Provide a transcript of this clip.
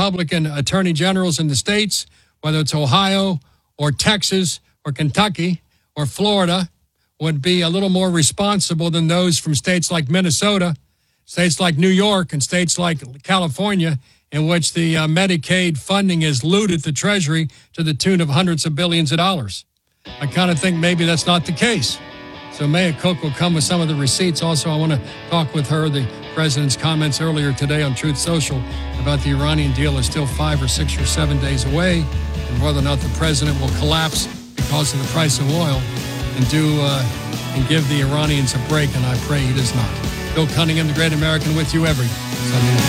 Republican attorney generals in the states, whether it's Ohio or Texas or Kentucky or Florida, would be a little more responsible than those from states like Minnesota, states like New York, and states like California, in which the Medicaid funding is looted the Treasury to the tune of hundreds of billions of dollars. I kind of think maybe that's not the case. So Maya Cook will come with some of the receipts. Also, I want to talk with her. The president's comments earlier today on Truth Social about the Iranian deal is still 5 or 6 or 7 days away, and whether or not the president will collapse because of the price of oil and give the Iranians a break, and I pray he does not. Bill Cunningham, the Great American, with you every Sunday night.